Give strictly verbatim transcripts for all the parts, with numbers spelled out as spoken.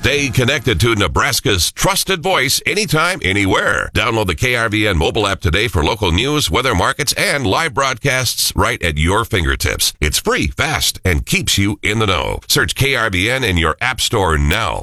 Stay connected to Nebraska's trusted voice anytime, anywhere. Download the K R V N mobile app today for local news, weather, markets, and live broadcasts right at your fingertips. It's free, fast, and keeps you in the know. Search K R V N in your app store now.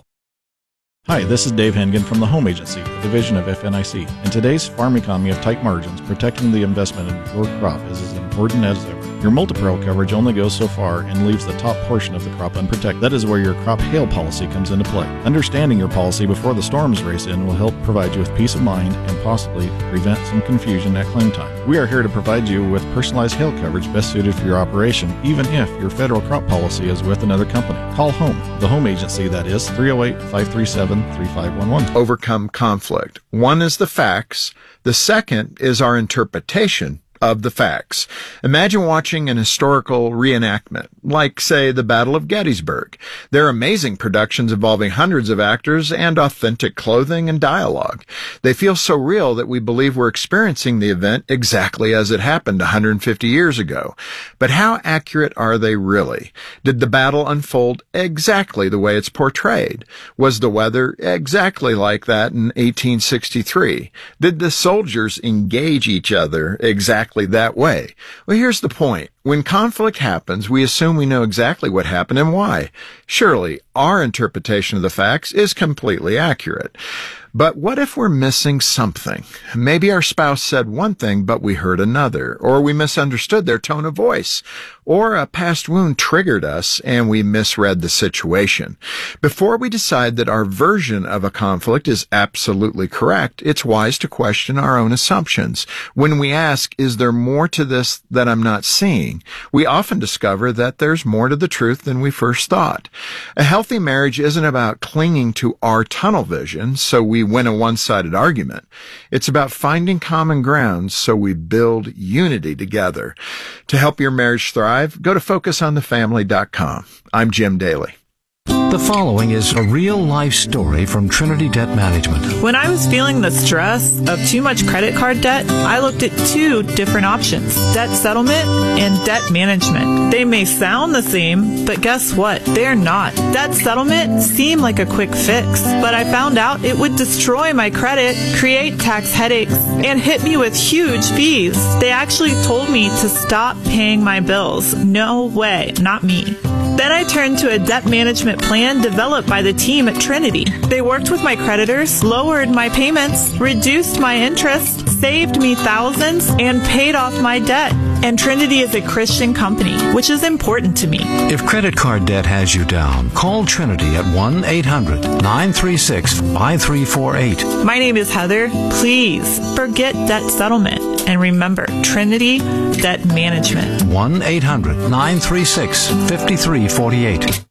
Hi, this is Dave Hengen from the Home Agency, a division of F N I C. In today's farm economy of tight margins, protecting the investment in your crop is as important as ever. Your multi-peril coverage only goes so far and leaves the top portion of the crop unprotected. That is where your crop hail policy comes into play. Understanding your policy before the storms race in will help provide you with peace of mind and possibly prevent some confusion at claim time. We are here to provide you with personalized hail coverage best suited for your operation, even if your federal crop policy is with another company. Call HOME, the Home Agency, that is three oh eight, five three seven, three five one one. Overcome conflict. One is the facts. The second is our interpretation of the facts. Imagine watching an historical reenactment, like, say, the Battle of Gettysburg. They're amazing productions involving hundreds of actors and authentic clothing and dialogue. They feel so real that we believe we're experiencing the event exactly as it happened one hundred fifty years ago. But how accurate are they really? Did the battle unfold exactly the way it's portrayed? Was the weather exactly like that in eighteen sixty-three? Did the soldiers engage each other exactly that way? Well, here's the point. When conflict happens, we assume we know exactly what happened and why. Surely, our interpretation of the facts is completely accurate. But what if we're missing something? Maybe our spouse said one thing, but we heard another, or we misunderstood their tone of voice, or a past wound triggered us and we misread the situation. Before we decide that our version of a conflict is absolutely correct, it's wise to question our own assumptions. When we ask, is there more to this that I'm not seeing? We often discover that there's more to the truth than we first thought. A healthy marriage isn't about clinging to our tunnel vision so we win a one-sided argument. It's about finding common ground so we build unity together. To help your marriage thrive, go to focus on the family dot com. I'm Jim Daly. The following is a real-life story from Trinity Debt Management. When I was feeling the stress of too much credit card debt, I looked at two different options, debt settlement and debt management. They may sound the same, but guess what? They're not. Debt settlement seemed like a quick fix, but I found out it would destroy my credit, create tax headaches, and hit me with huge fees. They actually told me to stop paying my bills. No way, not me. Then I turned to a debt management plan developed by the team at Trinity. They worked with my creditors, lowered my payments, reduced my interest, saved me thousands, and paid off my debt. And Trinity is a Christian company, which is important to me. If credit card debt has you down, call Trinity at one eight hundred, nine three six, five three four eight. My name is Heather. Please forget debt settlement. And remember, Trinity Debt Management. one eight hundred, nine three six, five three four eight.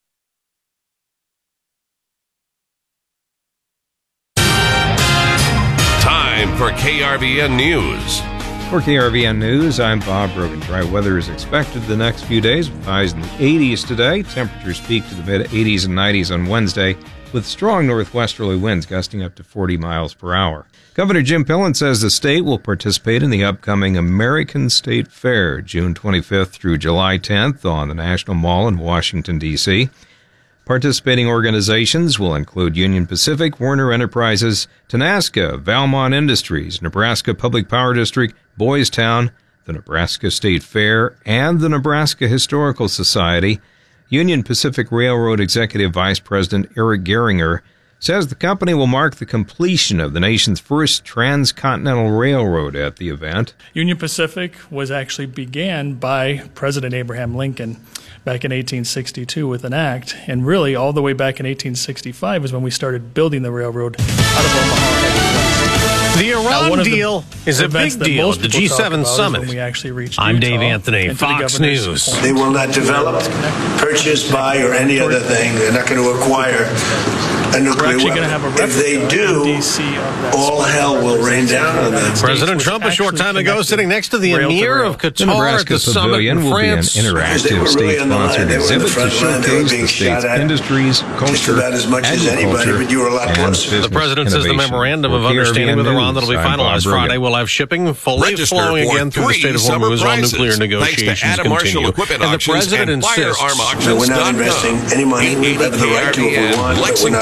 Time for K R V N News. For K R V N News, I'm Bob Brogan. Dry weather is expected the next few days with highs in the eighties today. Temperatures peak to the mid-eighties and nineties on Wednesday with strong northwesterly winds gusting up to forty miles per hour. Governor Jim Pillen says the state will participate in the upcoming American State Fair, June twenty-fifth through July tenth on the National Mall in Washington, D C Participating organizations will include Union Pacific, Werner Enterprises, Tenaska, Valmont Industries, Nebraska Public Power District, Boys Town, the Nebraska State Fair, and the Nebraska Historical Society. Union Pacific Railroad Executive Vice President Eric Geringer says the company will mark the completion of the nation's first transcontinental railroad at the event. Union Pacific was actually began by President Abraham Lincoln back in eighteen sixty-two with an act, and really all the way back in eighteen sixty-five is when we started building the railroad out of Omaha. The Iran deal is a big deal at the G seven summit. We actually reached I'm Utah Dave Anthony, Fox News. They will not develop, purchase, buy, or any other thing. They're not going to acquire a nuclear weapon. If they do, all hell will rain down on them. President Trump, a short time ago, sitting next to the emir of Qatar at the summit in France. The Nebraska Pavilion will be an interactive state-sponsored exhibit to showcase the state's industries, culture, agriculture, and business. The president says the memorandum of understanding with Iran that will be finalized Friday will have shipping fully flowing again through the state of Hormuz while nuclear negotiations continue. And the president insists we're not investing any money. We have the right to if we want, but we're not